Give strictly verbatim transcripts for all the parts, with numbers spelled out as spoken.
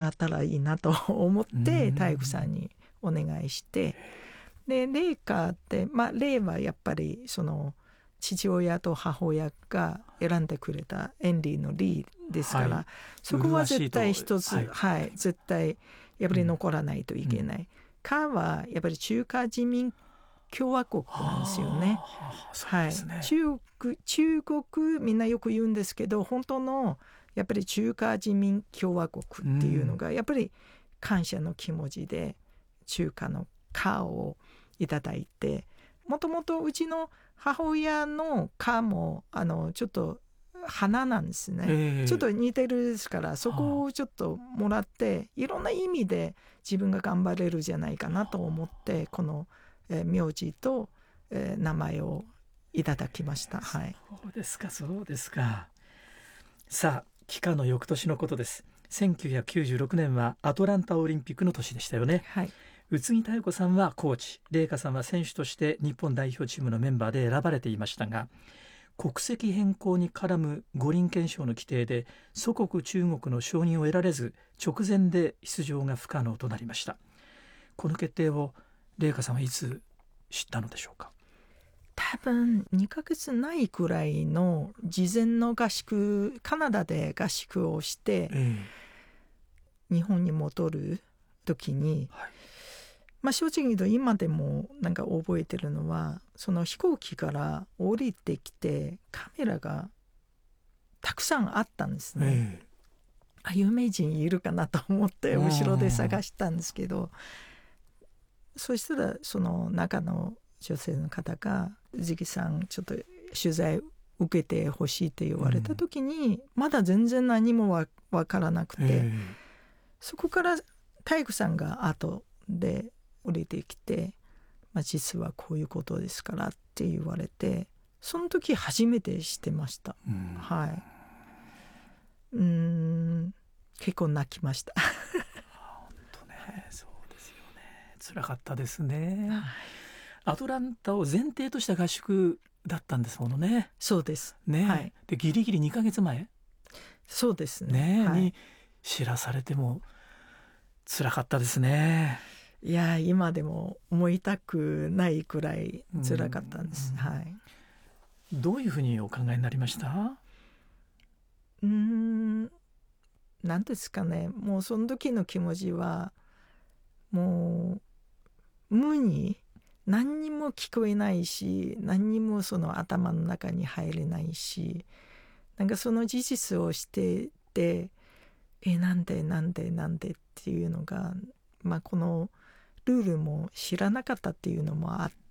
ったらいいなと思って体育さんにお願いして、で麗華って、まあ、麗はやっぱりその父親と母親が選んでくれたエンリーのリーですから、はい、そこは絶対一つ、はいはい、絶対やっぱり残らないといけない、うん、カーはやっぱり中華人民共和国なんですよね。はい、中国、中国みんなよく言うんですけど、本当のやっぱり中華人民共和国っていうのがやっぱり感謝の気持ちで中華のカーをいただいて、もともとうちの母親のカーもあのちょっと花なんですね、えー、ちょっと似てるですから、そこをちょっともらっていろんな意味で自分が頑張れるじゃないかなと思ってこのえー、名字と、えー、名前をいただきました、はい、 そうですかそうですか。さあ帰化の翌年のことです。せんきゅうひゃくきゅうじゅうろくねんはアトランタオリンピックの年でしたよね、はい、宇津木妙子さんはコーチ、麗華さんは選手として日本代表チームのメンバーで選ばれていましたが、国籍変更に絡む五輪憲章の規定で祖国中国の承認を得られず直前で出場が不可能となりました。この決定を麗華さんはいつ知ったのでしょうか。 多分にかげつないくらいの事前の合宿、カナダで合宿をして、えー、日本に戻る時に、はい、まあ、正直言うと今でもなんか覚えてるのは、その飛行機から降りてきてカメラがたくさんあったんですね、えー、あ有名人いるかなと思って後ろで探したんですけど、そしたらその中の女性の方が宇津木さんちょっと取材受けてほしいって言われた時に、うん、まだ全然何もわ分からなくて、えー、そこから体育さんが後で降りてきて、まあ、実はこういうことですからって言われて、その時初めて知ってました、うん、はい、うーん結構泣きました本当ね、そうですよね、辛かったですね、はい、アトランタを前提とした合宿だったんですものね。 そうですね、 はい、 でギリギリにかげつまえそうですね、 ね、 はい、 に知らされても辛かったですね。 いや今でも思いたくないくらい辛かったんです、はい、 どういうふうにお考えになりました？ うーん何ですかね、もうその時の気持ちはもう無に何にも聞こえないし、何にもその頭の中に入れないし、なんかその事実をしてて、えなんでなんでなんでっていうのが、まあこのルールも知らなかったっていうのもあって、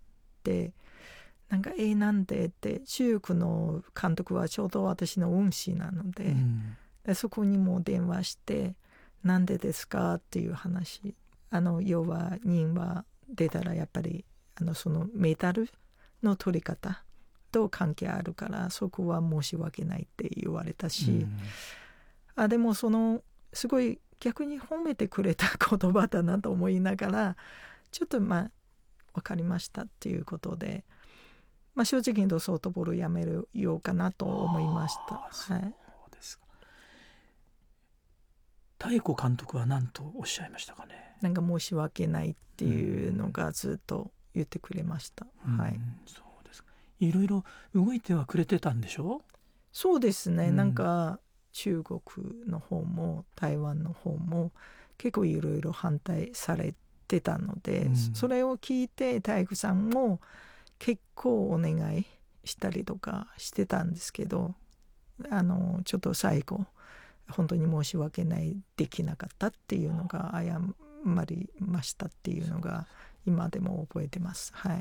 なんかえなんでって中国の監督はちょうど私の恩師なので、うん、でそこにも電話してなんでですかっていう話、あの要は任は出たらやっぱりあのそのメダルの取り方と関係あるからそこは申し訳ないって言われたし、うん、あでもそのすごい逆に褒めてくれた言葉だなと思いながらちょっとまあ分かりましたっていうことで、まあ、正直言うとソフトボールやめるようかなと思いました。はい、そうですか。 妙子監督は何とおっしゃいましたかね。 なんか申し訳ないっていうのがずっと言ってくれました。うん、はい、 そうですか。いろいろ動いてはくれてたんでしょう？ そうですね、うん、なんか中国の方も台湾の方も結構いろいろ反対されてたので、うん、それを聞いて体育さんも結構お願いしたりとかしてたんですけど、あのちょっと最後本当に申し訳ないできなかったっていうのが謝りましたっていうのが今でも覚えてます。はい、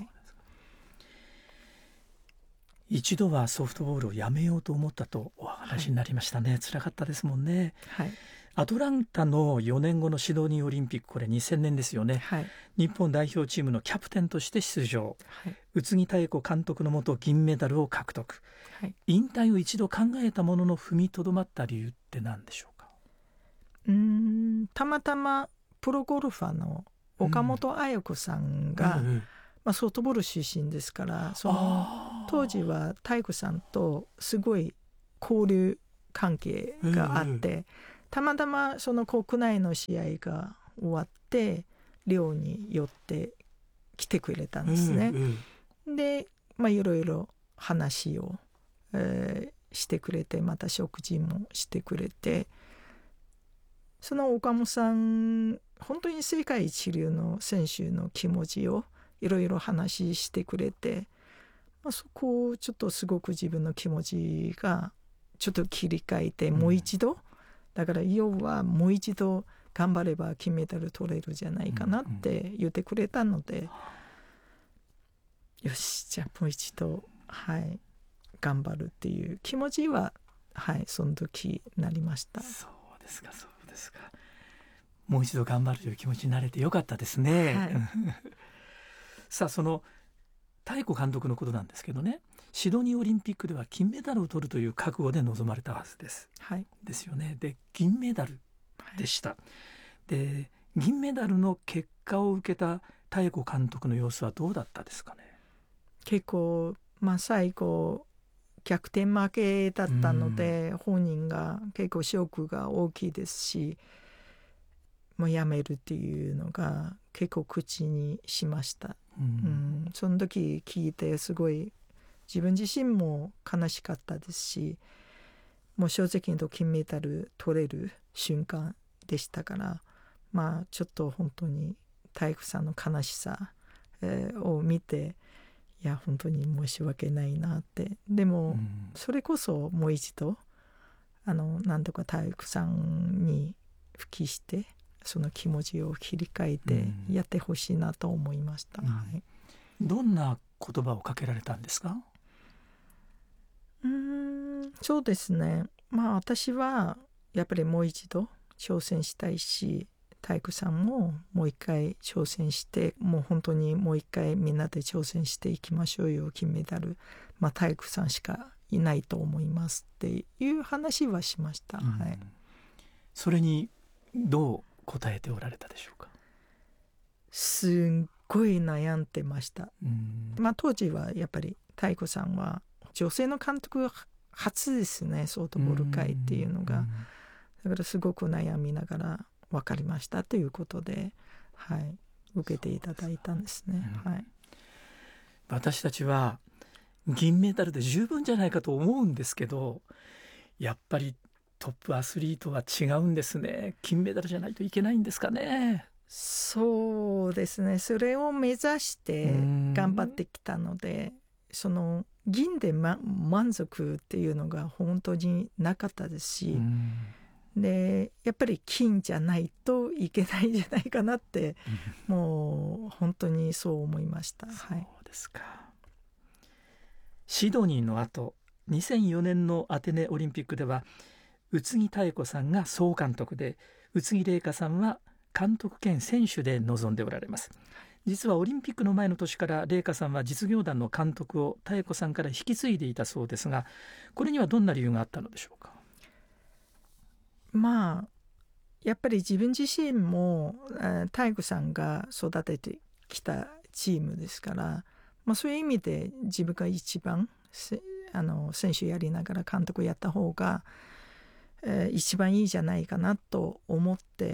一度はソフトボールをやめようと思ったとお話になりましたね、はい、辛かったですもんね、はい、アトランタのよねんごのシドニーオリンピック、これにせんねんですよね、はい、日本代表チームのキャプテンとして出場、はい、宇津木妙子監督のもと銀メダルを獲得、はい、引退を一度考えたものの踏みとどまった理由って何でしょうか？ うーんたまたまプロゴルファーの岡本綾子さんが、うんうん、まあ、ソフトボール出身ですから、その当時は妙子さんとすごい交流関係があって、 たまたまその国内の試合が終わって寮に寄って来てくれたんですね、うんうん、で、まあ、いろいろ話を、えー、してくれて、また食事もしてくれて、その岡本さん本当に世界一流の選手の気持ちをいろいろ話してくれて、まあ、そこをちょっとすごく自分の気持ちがちょっと切り替えて、もう一度、うん、だから要はもう一度頑張れば金メダル取れるじゃないかなって言ってくれたので、うんうん、よしじゃあもう一度、はい、頑張るっていう気持ちは、はい、その時なりました。 そうですかそうですか。もう一度頑張るという気持ちになれてよかったですね、はい、さあその妙子監督のことなんですけどね、シドニーオリンピックでは金メダルを取るという覚悟で臨まれたはずです、はい、ですよね。で銀メダルでした、はい、で銀メダルの結果を受けた妙子監督の様子はどうだったですかね。 結構、まあ、最後逆転負けだったので、本人が結構ショックが大きいですし、もうやめるっていうのが結構口にしました、うんうん、その時聞いてすごい自分自身も悲しかったですし、もう正直言うと金メダル取れる瞬間でしたから、まあちょっと本当に妙子さんの悲しさ、えー、を見て、いや本当に申し訳ないなって。でも、うん、それこそもう一度あの何とか妙子さんに復帰してその気持ちを切り替えてやってほしいなと思いました、うんはい、 どんな言葉をかけられたんですか。 うーんそうですね、まあ私はやっぱりもう一度挑戦したいし、妙子さんももう一回挑戦して、もう本当にもう一回みんなで挑戦していきましょうよ、金メダル、まあ、妙子さんしかいないと思いますっていう話はしました、うんはい、 それにどう答えておられたでしょうか。 すっごい悩んでました、うんまあ、当時はやっぱり妙子さんは女性の監督初ですね、ソフトボール界っていうのが、だからすごく悩みながら分かりましたということで、はい、受けていただいたんですね、うんはい、 私たちは銀メダルで十分じゃないかと思うんですけど、やっぱりトップアスリートは違うんですね。金メダルじゃないといけないんですかね。 そうですね、それを目指して頑張ってきたので、その銀で、ま、満足っていうのが本当になかったですし、でやっぱり金じゃないといけないんじゃないかなってもう本当にそう思いました、はい、 そうですか。シドニーの後にせんよねんのアテネオリンピックでは宇津木妙子さんが総監督で、宇津木麗華さんは監督兼選手で臨んでおられます。実はオリンピックの前の年から麗華さんは実業団の監督を妙子さんから引き継いでいたそうですが、これにはどんな理由があったのでしょうか。 まあやっぱり自分自身も妙子さんが育ててきたチームですから、まあ、そういう意味で自分が一番あの選手やりながら監督やった方が、えー、一番いいじゃないかなと思って、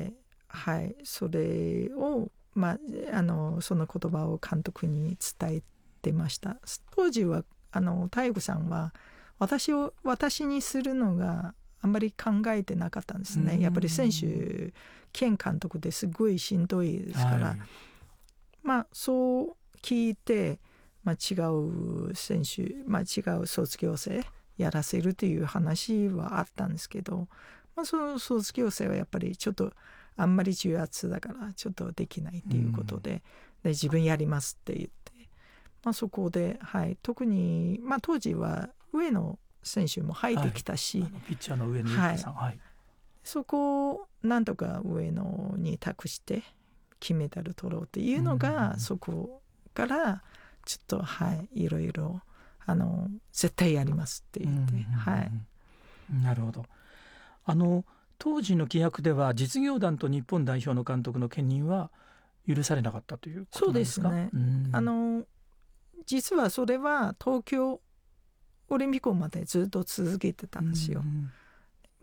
はい、それを、まあ、あのその言葉を監督に伝えてました。当時はあの妙子さんは私を私にするのがあんまり考えてなかったんですね。やっぱり選手兼監督ですごいしんどいですから、はい、まあそう聞いて、まあ、違う選手、まあ、違う卒業生やらせるという話はあったんですけど、まあ、その卒業生はやっぱりちょっとあんまり重圧だからちょっとできないということで、で自分やりますって言って、まあ、そこで、はい、特に、まあ、当時は上野選手も入ってきたし、はい、 ピッチャーの上野由岐さん、はいはい、 そこをなんとか上野に託して金メダル取ろうっていうのが、うん、そこからちょっと、はい、いろいろあの絶対やりますって言って、うんはい、 なるほど。あの当時の規約では実業団と日本代表の監督の兼任は許されなかったということなんですか。 そうですね、うん、あの実はそれは東京オリンピックまでずっと続けてたんですよ、うん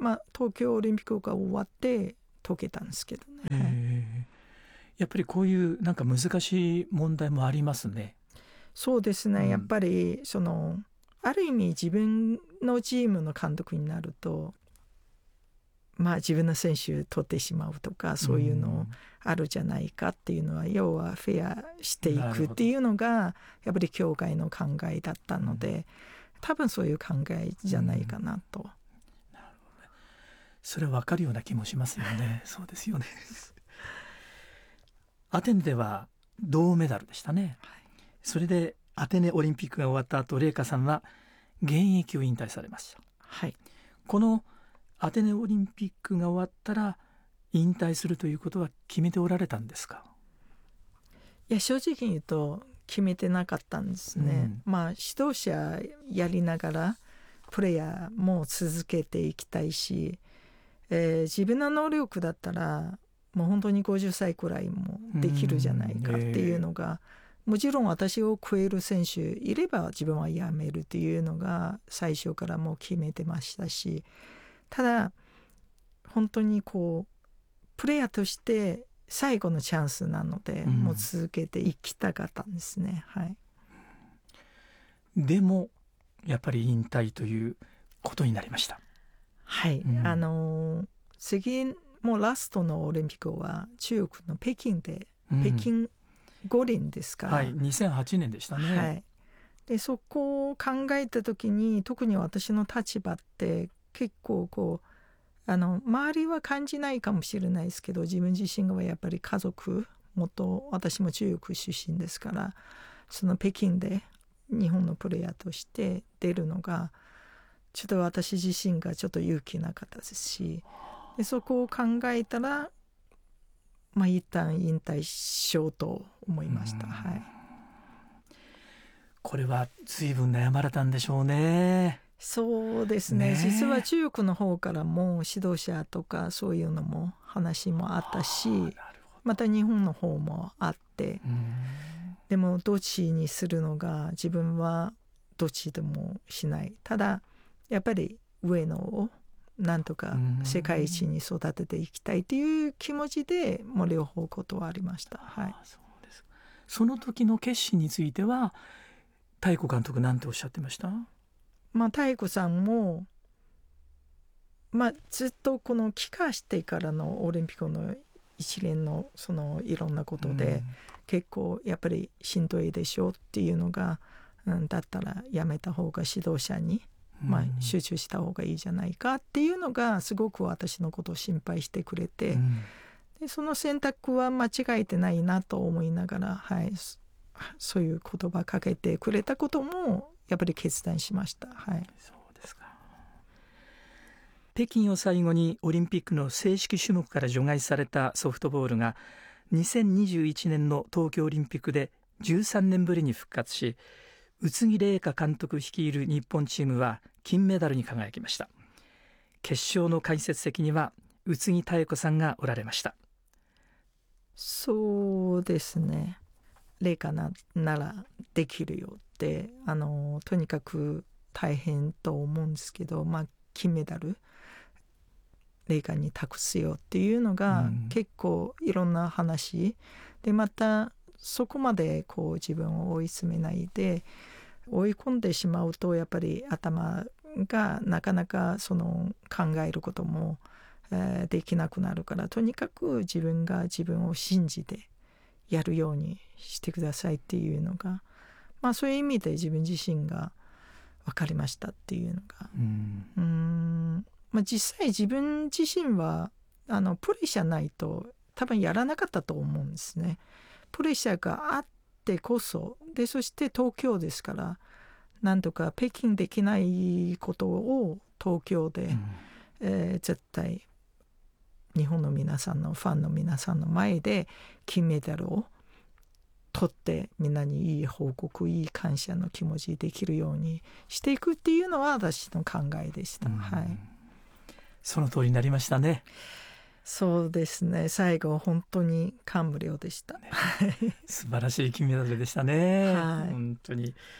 まあ、東京オリンピックが終わって解けたんですけどね、 えーはい、 やっぱりこういうなんか難しい問題もありますね。 そうですね、 うん、 やっぱりそのある意味自分のチームの監督になると、まあ、自分の選手取ってしまうとかそういうのあるじゃないかっていうのは、うん、要はフェアしていくっていうのがやっぱり協会の考えだったので、うん、多分そういう考えじゃないかなと、うん、なるほどね、 それは分かるような気もしますよねそうですよねアテネでは銅メダルでしたね、はい、それでアテネオリンピックが終わった後、麗華さんは現役を引退されました、 はい、 このアテネオリンピックが終わったら引退するということは決めておられたんですか？ いや、正直言うと決めてなかったんですね、うん、まあ指導者やりながらプレイヤーも続けていきたいし、えー、自分の能力だったらもう本当にごじゅっさいくらいもできるじゃないかっていうのが、えー、もちろん私を超える選手いれば自分はやめるっていうのが最初からもう決めてましたし、ただ本当にこうプレイヤーとして最後のチャンスなので、うん、もう続けていきたかったんですね、はい、 でもやっぱり引退ということになりました。 はい、うん、あの次もうラストのオリンピックは中国の北京で、うん、北京五輪ですから、 はい、にせんはちねんでしたね、 はい、でそこを考えた時に特に私の立場って結構こうあの周りは感じないかもしれないですけど、自分自身はやっぱり家族元私も中国出身ですから、その北京で日本のプレイヤーとして出るのがちょっと私自身がちょっと勇気なかったですし、でそこを考えたらまあ一旦引退しようと思いました、はい、 これは随分悩まれたんでしょうね。 そうですね、実は中国の方からも指導者とかそういうのも話もあったし、また日本の方もあって、でもどっちにするのが自分はどっちでもしない、ただやっぱり上野をなんとか世界一に育てていきたいという気持ちでもう両方ことはありました、はい、 そうです。その時の決心については妙子監督なんておっしゃってました？ まあ、妙子さんも、まあ、ずっとこの帰化してからのオリンピックの一連のそのいろんなことで、うん、結構やっぱりしんどいでしょうっていうのが、うん、だったらやめた方が指導者に、まあ、集中した方がいいじゃないかっていうのがすごく私のことを心配してくれて、うん、でその選択は間違えてないなと思いながら、はい、そういう言葉かけてくれたこともやっぱり決断しました、はい、 そうですか。北京を最後にオリンピックの正式種目から除外されたソフトボールがにせんにじゅういちねんの東京オリンピックでじゅうさんねんぶりに復活し、宇津木麗華監督率いる日本チームは金メダルに輝きました。決勝の解説席には宇津木妙子さんがおられました。 そうですね、麗華 な, ならできるよってあのとにかく大変と思うんですけど、まあ、金メダル麗華に託すよっていうのが、うん、結構いろんな話で、またそこまでこう自分を追い詰めないで追い込んでしまうとやっぱり頭がなかなかその考えることも、えー、できなくなるから、とにかく自分が自分を信じてやるようにしてくださいっていうのが、まあ、そういう意味で自分自身が分かりましたっていうのが、うん、うーん、まあ、実際自分自身はあのプレッシャーないと多分やらなかったと思うんですね。プレッシャーがあってこそで、そして東京ですからなんとか北京できないことを東京で、うんえー、絶対日本の皆さんのファンの皆さんの前で金メダルを取ってみんなにいい報告いい感謝の気持ちできるようにしていくっていうのは私の考えでした、うんはい、 その通りになりましたね。 そうですね、最後本当に感無量でした、ね、 素晴らしい金メダルでしたね、はい、本当に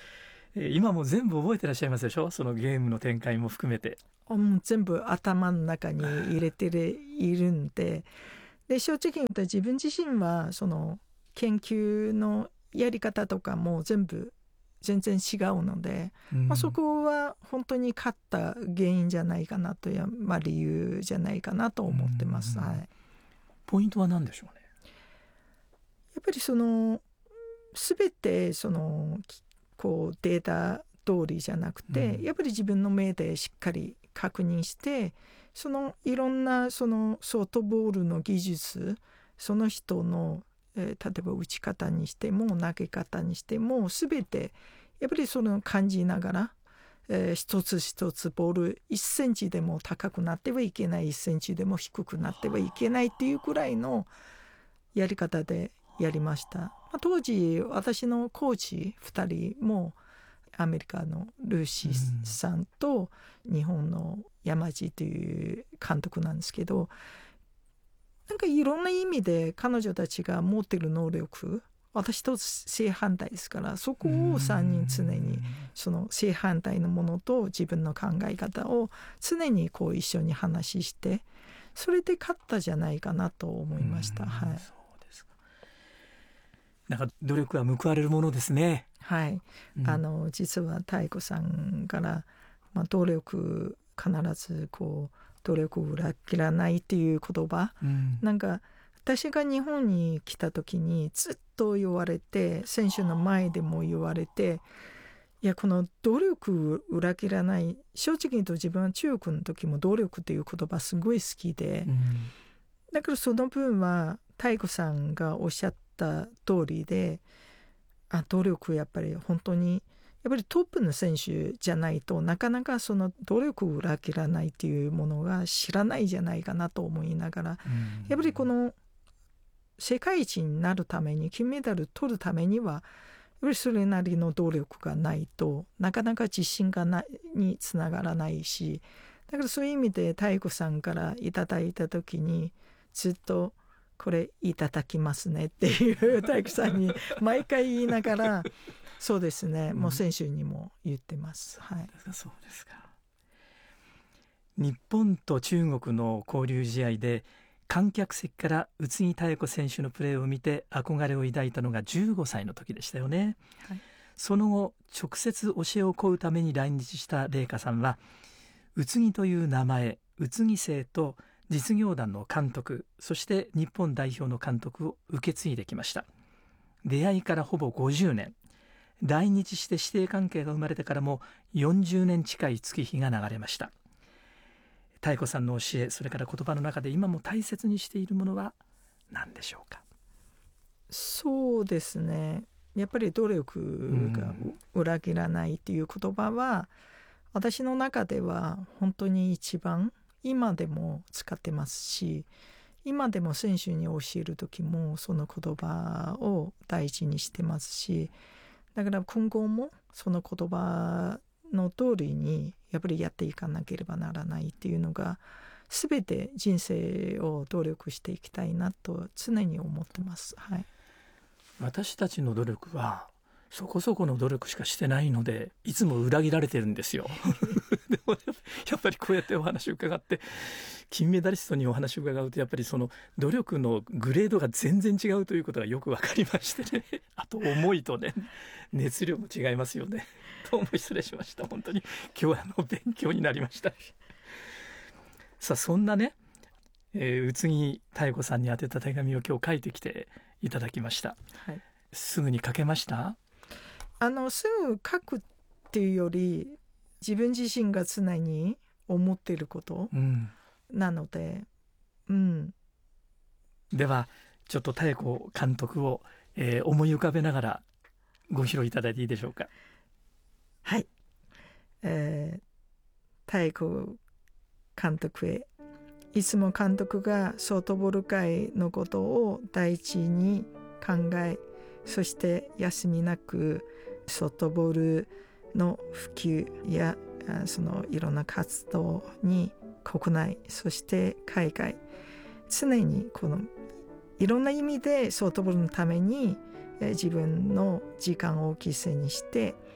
えー、今も全部覚えてらっしゃいますでしょ、そのゲームの展開も含めて。 もう全部頭の中に入れているんで、で正直言うと自分自身はその研究のやり方とかも全部全然違うので、うん、まあ、そこは本当に勝った原因じゃないかなという、まあ、理由じゃないかなと思ってます、うん、はい。 ポイントは何でしょうね。 やっぱりその全てそのこうデータ通りじゃなくて、うん、やっぱり自分の目でしっかり確認して、そのいろんなそのソフトボールの技術、その人の、えー、例えば打ち方にしても投げ方にしても全てやっぱりその感じながら、えー、一つ一つボールいっセンチでも高くなってはいけない、いっセンチでも低くなってはいけないっていうくらいのやり方でやりました。まあ、当時私のコーチふたりもアメリカのルーシーさんと日本の山地という監督なんですけど、なんかいろんな意味で彼女たちが持っている能力、私と正反対ですから、そこをさんにん常にその正反対のものと自分の考え方を常にこう一緒に話して、それで勝ったじゃないかなと思いました。はい。 そうですか。なんか努力は報われるものですね。 はい、うん、あの実は妙子さんから、まあ、努力必ずこう努力を裏切らないっていう言葉、うん、なんか私が日本に来た時にずっと言われて、選手の前でも言われて、いやこの努力を裏切らない、正直言うと自分は中学の時も努力っていう言葉すごい好きで、うん、だからその分は妙子さんがおっしゃった通りで、あ努力やっぱり本当にやっぱりトップの選手じゃないとなかなかその努力を裏切らないっていうものが知らないじゃないかなと思いながら、うん、やっぱりこの世界一になるために金メダル取るためにはやっぱりそれなりの努力がないとなかなか自信がないにつながらないし、だからそういう意味で妙子さんからいただいた時にずっとこれいただきますねっていう妙子さんに毎回言いながらそうですね、うん、もう選手にも言ってます、はい、 そうですか。日本と中国の交流試合で観客席から宇津木妙子選手のプレーを見て憧れを抱いたのがじゅうごさいの時でしたよね、はい、その後直接教えを請うために来日した麗華さんは宇津木という名前、宇津木姓と実業団の監督、そして日本代表の監督を受け継いできました。出会いからほぼごじゅうねん、来日して師弟関係が生まれてからもよんじゅうねん近い月日が流れました。妙子さんの教え、それから言葉の中で今も大切にしているものは何でしょうか。 そうですね、やっぱり努力が裏切らないっていう言葉は私の中では本当に一番今でも使ってますし、今でも選手に教える時もその言葉を大事にしてますし、だから今後もその言葉の通りにやっぱりやっていかなければならないっていうのが全て人生を努力していきたいなと常に思ってます、はい、 私たちの努力はそこそこの努力しかしてないのでいつも裏切られてるんですよでもやっぱりこうやってお話を伺って金メダリストにお話を伺うとやっぱりその努力のグレードが全然違うということがよく分かりましてねあと思いとね熱量も違いますよねどうも失礼しました。本当に今日はの勉強になりましたさあそんなね、えー、宇津木妙子さんに宛てた手紙を今日書いてきていただきました、はい、すぐに書けました？ あのすぐ書くっていうより自分自身が常に思っていることなので、うん、 ではちょっと妙子監督を、えー、思い浮かべながらご披露いただいていいでしょうか。 はい、えー、妙子監督へ、いつも監督がソフトボール界のことを第一に考え、そして休みなくソフトボールの普及やそのいろんな活動に国内そして海外常にこのいろんな意味でソフトボールのために自分の時間を犠牲にして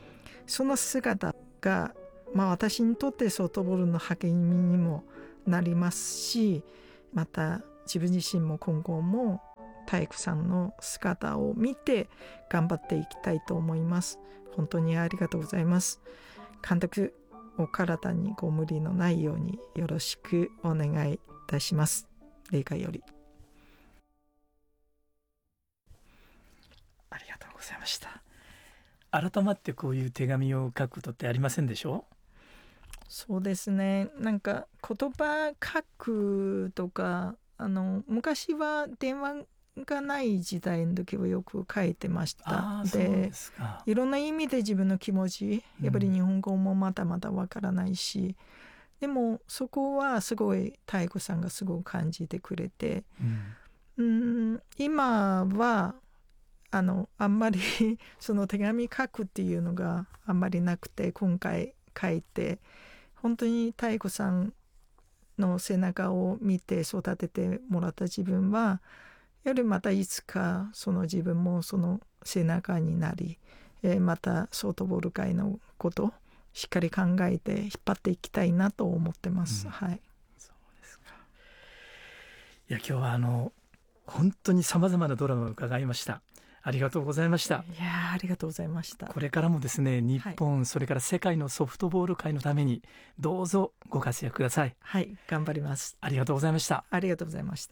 その姿が、まあ、私にとってソフトボールの励みにもなりますし、また自分自身も今後も体育さんの姿を見て頑張っていきたいと思います。本当にありがとうございます。監督、お体にご無理のないようによろしくお願いいたします。霊界より。 ありがとうございました。改まってこういう手紙を書くことってありませんでしょう？ そうですね。なんか言葉書くとか、あの昔は電話がない時代の時はよく書いてました。 で、そうですか。 いろんな意味で自分の気持ち、やっぱり日本語もまだまだわからないし、うん、でもそこはすごい妙子さんがすごく感じてくれて、うん、うん今はあのあんまりその手紙書くっていうのがあんまりなくて、今回書いて本当に妙子さんの背中を見て育ててもらった自分はやはりまたいつかその自分もその背中になり、えー、またソフトボール界のことをしっかり考えて引っ張っていきたいなと思ってます、うん、はい。 そうですか。いや今日はあの本当にさまざまなドラマを伺いました。ありがとうございました。 いやありがとうございました。 これからもですね、日本、はい、それから世界のソフトボール界のためにどうぞご活躍ください。 はい、頑張ります。 ありがとうございました。 ありがとうございました。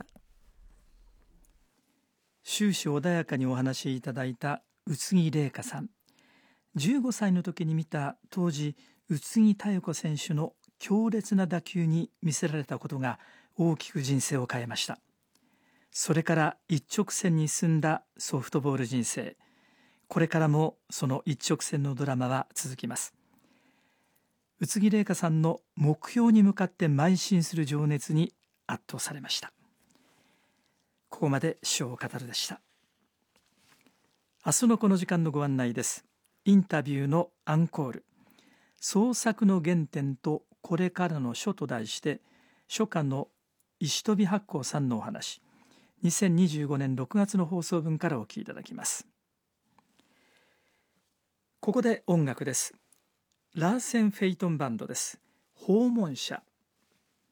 終始穏やかにお話しいただいた宇津木麗華さん。じゅうごさいの時に見た当時宇津木妙子選手の強烈な打球に魅せられたことが大きく人生を変えました。それから一直線に進んだソフトボール人生。これからもその一直線のドラマは続きます。宇津木麗華さんの目標に向かって邁進する情熱に圧倒されました。ここまで師匠を語るでした。明日のこの時間のご案内です。インタビューのアンコール、創作の原点とこれからの書と題して、書家の石飛八甲さんのお話、にせんにじゅうごねんろくがつの放送分からお聞きいただきます。ここで音楽です。ラーセン・フェイトンバンドです。訪問者。